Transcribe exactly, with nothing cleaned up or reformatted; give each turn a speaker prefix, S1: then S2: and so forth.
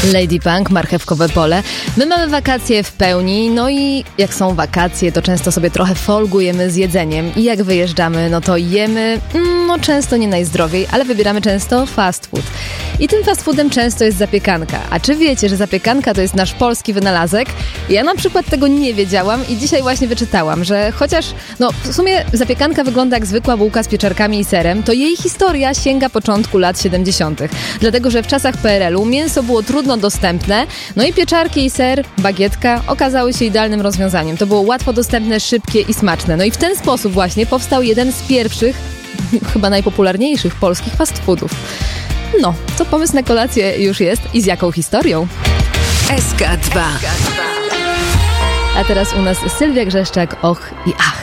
S1: Lady Punk, marchewkowe pole. My mamy wakacje w pełni, no i jak są wakacje, to często sobie trochę folgujemy z jedzeniem i jak wyjeżdżamy, no to jemy, no często nie najzdrowiej, ale wybieramy często fast food. I tym fast foodem często jest zapiekanka. A czy wiecie, że zapiekanka to jest nasz polski wynalazek? Ja na przykład tego nie wiedziałam i dzisiaj właśnie wyczytałam, że chociaż, no w sumie zapiekanka wygląda jak zwykła bułka z pieczarkami i serem, to jej historia sięga początku lat siedemdziesiątych. Dlatego, że w czasach P R L-u mięso było trudno dostępne, no i pieczarki i ser, bagietka okazały się idealnym rozwiązaniem. To było łatwo dostępne, szybkie i smaczne. No i w ten sposób właśnie powstał jeden z pierwszych, chyba najpopularniejszych polskich fast foodów. No, to pomysł na kolację już jest i z jaką historią?
S2: S K dwa.
S1: A teraz u nas Sylwia Grzeszczak, och i ach.